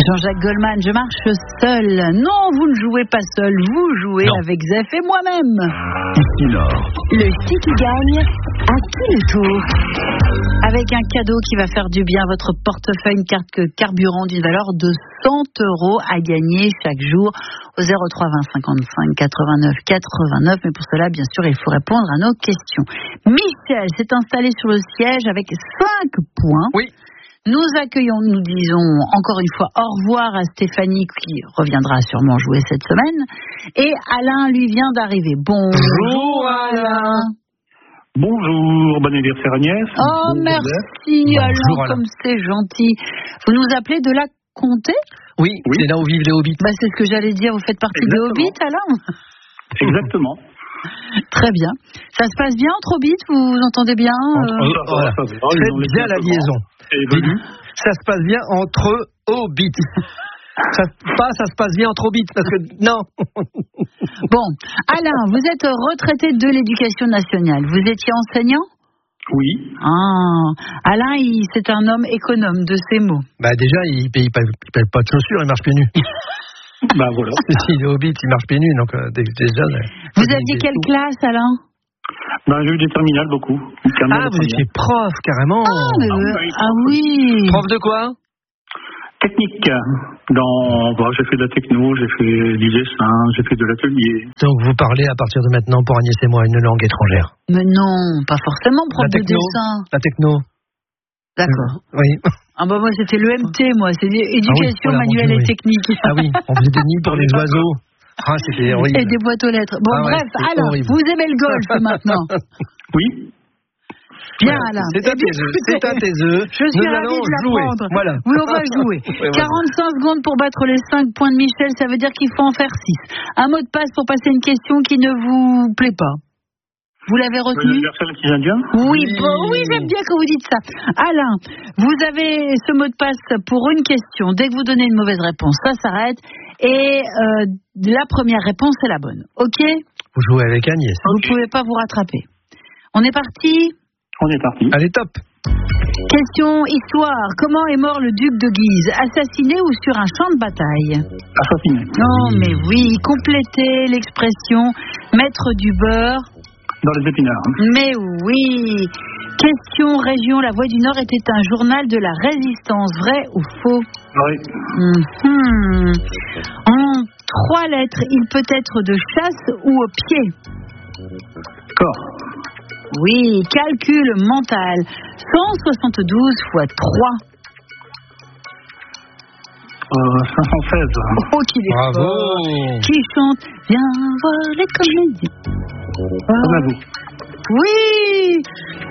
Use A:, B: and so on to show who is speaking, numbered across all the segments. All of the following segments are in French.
A: Jean-Jacques Goldman, je marche seul. Non, vous ne jouez pas seul, vous jouez avec Zef et moi-même.
B: Ici Nord.
C: Le sti qui gagne, à qui le tour?
A: Avec un cadeau qui va faire du bien à votre portefeuille, une carte carburant d'une valeur de 100 € à gagner chaque jour au 03 20 55 89 89. Mais pour cela, bien sûr, il faut répondre à nos questions. Michel s'est installé sur le siège avec 5 points.
D: Oui.
A: Nous accueillons, nous disons encore une fois au revoir à Stéphanie qui reviendra sûrement jouer cette semaine. Et Alain lui vient d'arriver. Bonjour Alain.
E: Bonjour, bon anniversaire Agnès.
A: Oh
E: bon
A: merci Alain, comme c'est gentil. Vous nous appelez de la Comté?
D: Oui, c'est là où vivent les hobbits.
A: C'est ce que j'allais dire, vous faites partie des hobbits Alain?
E: Exactement.
A: Très bien. Ça se passe bien entre hobbits, vous entendez bien
D: Voilà. Très bien la liaison. Ça se passe bien entre hobbits. Ça se passe bien entre hobbits, parce que non.
A: Bon, Alain, vous êtes retraité de l'Éducation nationale. Vous étiez enseignant?
E: Oui.
A: Ah, Alain, c'est un homme économe de ces mots.
D: Déjà, il paye pas de chaussures, il marche pieds nus.
E: Voilà.
D: Si il est hobbit, il marche pieds nus, donc déjà.
A: Vous aviez quelle classe, Alain?
E: J'ai eu des terminales beaucoup.
D: Vous étiez prof, carrément.
A: Oui.
D: Prof de quoi?
E: Technique. J'ai fait de la techno, j'ai fait du dessin, j'ai fait de l'atelier.
D: Donc vous parlez à partir de maintenant pour Agnès et moi une langue étrangère?
A: Mais non, pas forcément prof de dessin.
D: La techno.
A: D'accord.
D: Oui.
A: Moi c'était l'EMT, moi, c'est éducation manuelle et technique.
D: Ah oui, on faisait des nids pour les oiseaux. C'était horrible.
A: Et des boîtes aux lettres. Bref, Alain, vous aimez le golf maintenant?
E: Oui.
A: Bien, Alain.
D: C'est à tes œufs.
A: Je suis ravie de l'apprendre.
D: Voilà.
A: Oui, on va jouer. 45 secondes pour battre les 5 points de Michel, ça veut dire qu'il faut en faire 6. Un mot de passe pour passer une question qui ne vous plaît pas. Vous l'avez retenu?
E: L'anniversaire des Indiens?
A: Oui, j'aime bien que vous dites ça. Alain, vous avez ce mot de passe pour une question. Dès que vous donnez une mauvaise réponse, ça s'arrête. Et la première réponse est la bonne. OK?
D: Vous jouez avec Agnès.
A: Vous ne pouvez pas vous rattraper. On est parti?
E: On est parti.
D: Allez, top.
A: Question histoire. Comment est mort le duc de Guise? Assassiné ou sur un champ de bataille?
E: Assassiné.
A: Non, mais oui. Complétez l'expression mettre du beurre
E: dans les épinards.
A: Mais oui. Question région. La Voix du Nord était un journal de la résistance. Vrai ou faux?
E: Vrai.
A: En 3 lettres, il peut être de chasse ou au pied?
E: Corps.
A: Oui, calcul mental. 172 fois 3.
E: 516.
A: Oh, qu'il est
D: bravo
A: fort. Qui chante viens voir les comédies. Oui.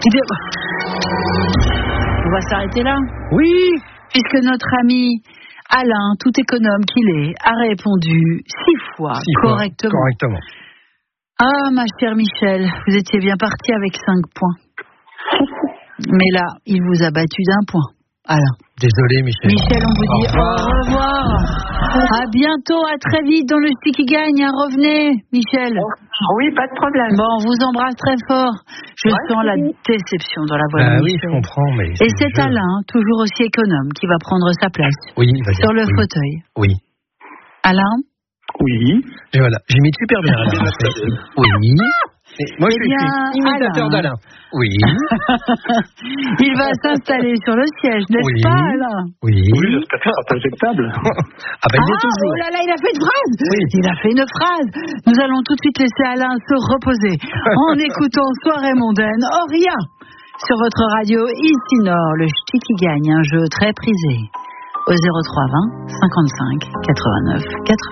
A: On va s'arrêter là.
D: Oui.
A: Puisque notre ami Alain, tout économe qu'il est, a répondu 6 fois correctement. Ah, ma chère Michel, vous étiez bien parti avec 5 points. Mais là, il vous a battu d'1 point. Alain.
D: Désolé, Michel.
A: Michel, on vous dit au revoir. À bientôt, à très vite dans le sti qui gagne. Revenez, Michel.
C: Oui, pas de problème.
A: Bon, on vous embrasse très fort. Je sens la déception dans la voix de Michel.
D: Oui, je comprends. Mais
A: et c'est Alain, toujours aussi économe, qui va prendre sa place.
D: Oui,
A: sur le fauteuil.
D: Oui.
A: Alain?
D: Oui. Et voilà, j'imite super bien Alain. Oui. Et moi, je suis imitateur d'Alain. Oui.
A: Il va s'installer sur le siège, n'est-ce pas, Alain?
E: Oui, j'espère que ce sera pas éjectable.
D: Il est toujours.
A: Oh là là, il a fait une phrase.
D: Oui.
A: Il a fait une phrase. Nous allons tout de suite laisser Alain se reposer en écoutant Soirée mondaine, Oria, sur votre radio Ici Nord, le ch'ti qui gagne, un jeu très prisé. Au 03 20 55 89 80.